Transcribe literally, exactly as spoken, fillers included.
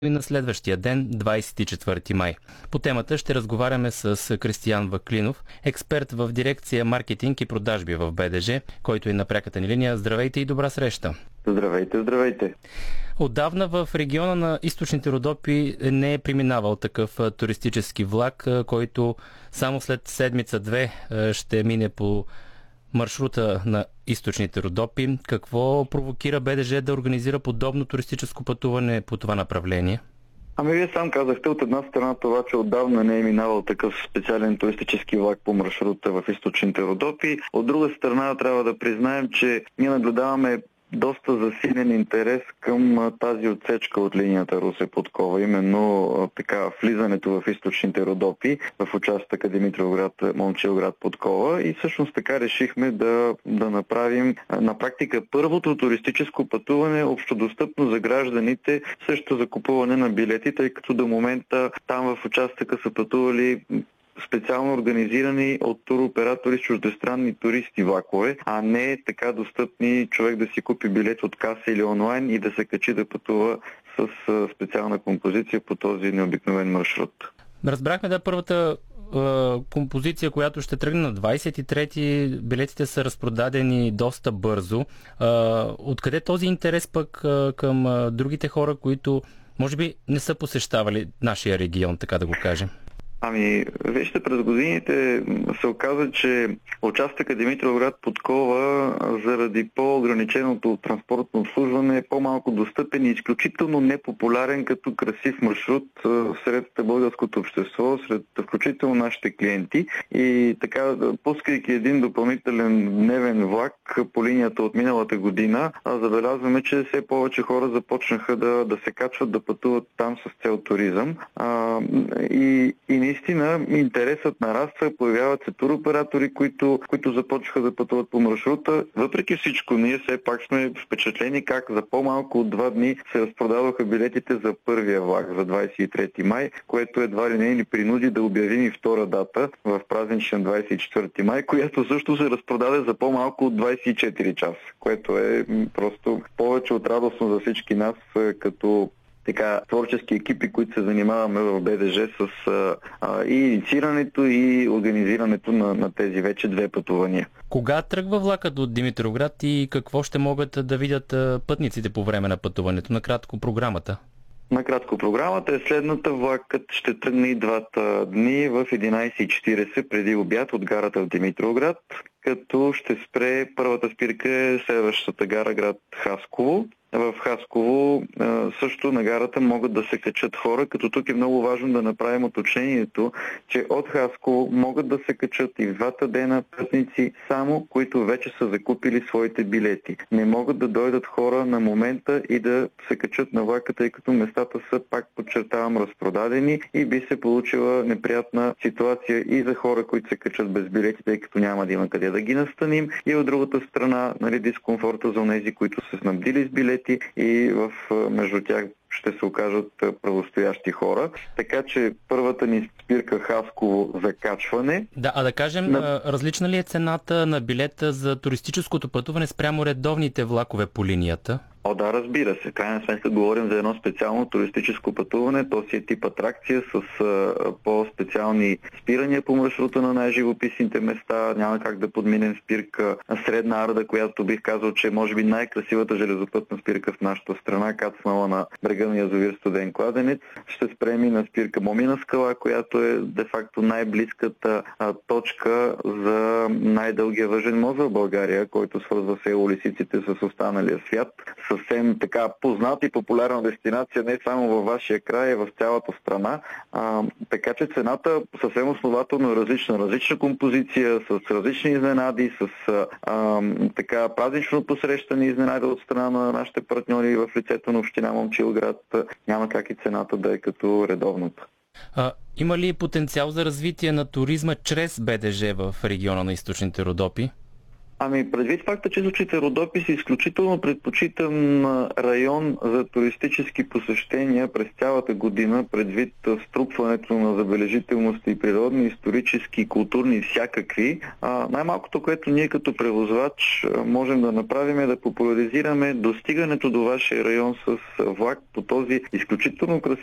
и на следващия ден, двадесет и четвърти май. По темата ще разговаряме с Кристиян Ваклинов, експерт в дирекция маркетинг и продажби в БДЖ, който е на пряката ни линия. Здравейте и добра среща! Здравейте, здравейте! Отдавна в региона на източните Родопи не е преминавал такъв туристически влак, който само след седмица-две ще мине по маршрута на източните Родопи. Какво провокира БДЖ да организира подобно туристическо пътуване по това направление? Ами вие сам казахте, от една страна това, че отдавна не е минавал такъв специален туристически влак по маршрута в източните Родопи. От друга страна трябва да признаем, че ние наблюдаваме доста засилен интерес към тази отсечка от линията Русе-Подкова, именно така влизането в източните Родопи, в участъка Димитровград-Момчилград-Подкова, и всъщност така решихме да, да направим на практика първото туристическо пътуване общодостъпно за гражданите, също за купуване на билети, тъй като до момента там в участъка са пътували специално организирани от туроператори с чуждестранни туристи влакове, а не така достъпни човек да си купи билет от каса или онлайн и да се качи да пътува с специална композиция по този необикновен маршрут. Разбрахме да първата е, композиция, която ще тръгне на двадесет и трети, билетите са разпродадени доста бързо. Е, откъде този интерес пък е, към е, другите хора, които може би не са посещавали нашия регион, така да го кажем? Ами, вижте, през годините се оказа, че участъка Димитровград-Подкова заради по-ограниченото транспортно обслужване е по-малко достъпен и изключително непопулярен като красив маршрут сред българското общество, сред включително нашите клиенти. И така, пускайки един допълнителен дневен влак по линията от миналата година, забелязваме, че все повече хора започнаха да, да се качват, да пътуват там с цел туризъм. А, и, и наистина интересът нараства, появяват се туроператори, които, които започнаха да пътуват по маршрута. Въпреки всичко, ние все пак сме впечатлени как за по-малко от два дни се разпродаваха билетите за първия влак за двадесет и трети май, което едва ли не ни принуди да обявим и втора дата в празничен двадесет и четвърти май, която също се разпродаде за по-малко от двадесет и четири часа, което е просто повече от радостно за всички нас като така творчески екипи, които се занимаваме в БДЖ с а, а, и инициирането и организирането на, на тези вече две пътувания. Кога тръгва влакът от Димитровград и какво ще могат да видят пътниците по време на пътуването? Накратко програмата. Накратко програмата е следната. Влакът ще тръгне и двата дни в единадесет и четиридесет преди обяд от гарата в Димитровград, като ще спре първата спирка е следващата гара, град Хасково. В Хасково също на гарата могат да се качат хора, като тук е много важно да направим уточнението, че от Хасково могат да се качат и в двата дена пътници, само които вече са закупили своите билети. Не могат да дойдат хора на момента и да се качат на влака, тъй като местата са, пак подчертавам, разпродадени и би се получила неприятна ситуация и за хора, които се качат без билети, тъй като няма да има къде да ги настаним, и от другата страна, нали, дискомфорта за тези, които са снабдили с билети и в, между тях ще се окажат правостоящи хора. Така че първата ни спирка Хасково за качване. Да, а да кажем, на... различна ли е цената на билета за туристическото пътуване спрямо редовните влакове по линията? О, да, разбира се. Крайна сметка говорим за едно специално туристическо пътуване. То си е тип атракция с а, по-специални спирания по маршрута на най-живописните места. Няма как да подминем спирка Средна Арда, която бих казал, че е може би най-красивата железопътна спирка в нашата страна, кацнала на брега на язовир Студен кладенец. Ще спрем и на спирка Момина скала, която е де-факто най-близката а, точка за най-дългия въжен мост в България, който свързва село Лисиците с останалия свят. Съвсем така позната и популярна дестинация не само във вашия край, а в цялата страна. А, така че цената съвсем основателно е различна. Различна композиция, с различни изненади, с а, така празнично посрещане изненади от страна на нашите партньори в лицето на община Момчилград. Няма как и цената да е като редовната. А, има ли потенциал за развитие на туризма чрез БДЖ в региона на източните Родопи? Ами, предвид факта, че Източните Родопи са изключително предпочитан район за туристически посещения през цялата година, предвид струпването на забележителности и природни, исторически, културни и всякакви, а, най-малкото, което ние като превозвач можем да направим е да популяризираме достигането до вашия район с влак по този изключително красив